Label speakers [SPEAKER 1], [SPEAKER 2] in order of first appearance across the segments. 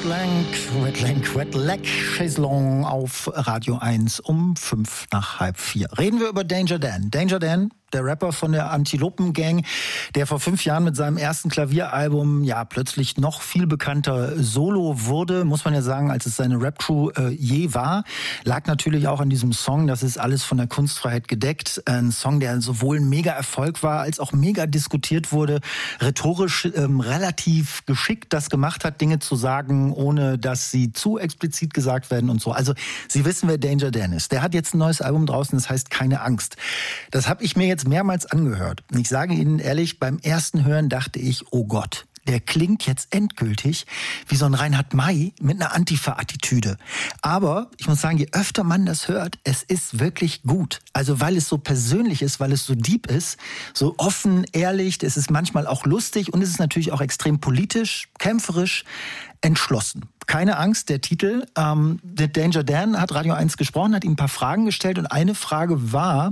[SPEAKER 1] Wet Leg Chaiselong auf Radio 1 um 3:05. Reden wir über Danger Dan. Danger Dan, der Rapper von der Antilopen-Gang, der vor 5 Jahren mit seinem ersten Klavieralbum ja plötzlich noch viel bekannter Solo wurde, muss man ja sagen, als es seine Rap-Crew je war. Lag natürlich auch an diesem Song, das ist alles von der Kunstfreiheit gedeckt. Ein Song, der sowohl ein Mega-Erfolg war, als auch mega diskutiert wurde, rhetorisch relativ geschickt das gemacht hat, Dinge zu sagen, ohne dass sie zu explizit gesagt werden und so. Also Sie wissen, wer Danger Dan ist. Der hat jetzt ein neues Album draußen, das heißt Keine Angst. Das habe ich mir jetzt mehrmals angehört. Und ich sage Ihnen ehrlich, beim ersten Hören dachte ich, oh Gott, der klingt jetzt endgültig wie so ein Reinhard May mit einer Antifa-Attitüde. Aber ich muss sagen, je öfter man das hört, es ist wirklich gut. Also weil es so persönlich ist, weil es so deep ist, so offen, ehrlich, es ist manchmal auch lustig und es ist natürlich auch extrem politisch, kämpferisch, entschlossen. Keine Angst, der Titel. Der Danger Dan hat Radio 1 gesprochen, hat ihm ein paar Fragen gestellt und eine Frage war,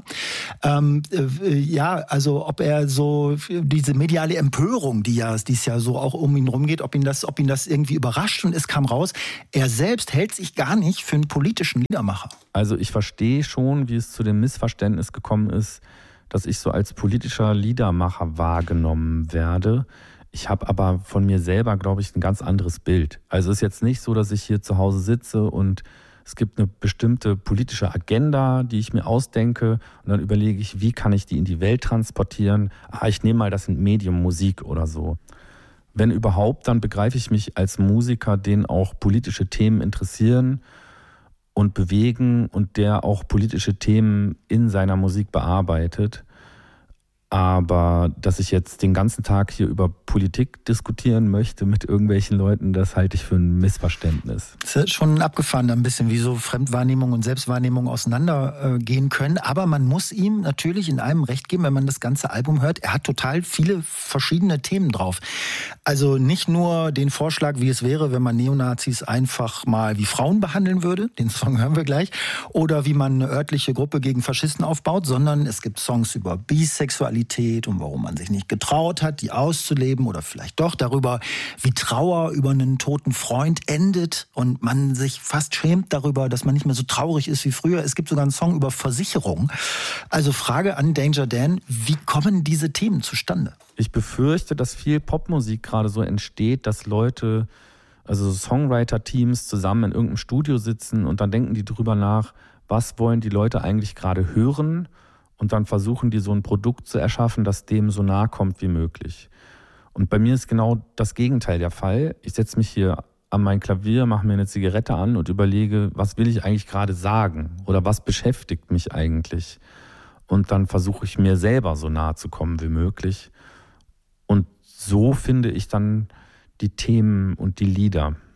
[SPEAKER 1] also ob er so diese mediale Empörung, die es ja so auch um ihn rumgeht, ob ihn das irgendwie überrascht, und es kam raus, er selbst hält sich gar nicht für einen politischen Liedermacher.
[SPEAKER 2] Also ich verstehe schon, wie es zu dem Missverständnis gekommen ist, dass ich so als politischer Liedermacher wahrgenommen werde. Ich habe aber von mir selber, glaube ich, ein ganz anderes Bild. Also es ist jetzt nicht so, dass ich hier zu Hause sitze und es gibt eine bestimmte politische Agenda, die ich mir ausdenke, und dann überlege ich, wie kann ich die in die Welt transportieren? Ich nehme mal das Medium Musik oder so. Wenn überhaupt, dann begreife ich mich als Musiker, den auch politische Themen interessieren und bewegen und der auch politische Themen in seiner Musik bearbeitet. Aber dass ich jetzt den ganzen Tag hier über Politik diskutieren möchte mit irgendwelchen Leuten, das halte ich für ein Missverständnis.
[SPEAKER 1] Das ist schon abgefahren, ein bisschen, wie so Fremdwahrnehmung und Selbstwahrnehmung auseinandergehen können. Aber man muss ihm natürlich in einem recht geben, wenn man das ganze Album hört. Er hat total viele verschiedene Themen drauf. Also nicht nur den Vorschlag, wie es wäre, wenn man Neonazis einfach mal wie Frauen behandeln würde. Den Song hören wir gleich. Oder wie man eine örtliche Gruppe gegen Faschisten aufbaut, sondern es gibt Songs über Bisexualität und warum man sich nicht getraut hat, die auszuleben, oder vielleicht doch darüber, wie Trauer über einen toten Freund endet und man sich fast schämt darüber, dass man nicht mehr so traurig ist wie früher. Es gibt sogar einen Song über Versicherung. Also Frage an Danger Dan, wie kommen diese Themen zustande?
[SPEAKER 2] Ich befürchte, dass viel Popmusik gerade so entsteht, dass Leute, also Songwriter-Teams zusammen in irgendeinem Studio sitzen und dann denken die drüber nach, was wollen die Leute eigentlich gerade hören? Und dann versuchen die so ein Produkt zu erschaffen, das dem so nahe kommt wie möglich. Und bei mir ist genau das Gegenteil der Fall. Ich setze mich hier an mein Klavier, mache mir eine Zigarette an und überlege, was will ich eigentlich gerade sagen? Oder was beschäftigt mich eigentlich? Und dann versuche ich mir selber so nahe zu kommen wie möglich. Und so finde ich dann die Themen und die Lieder.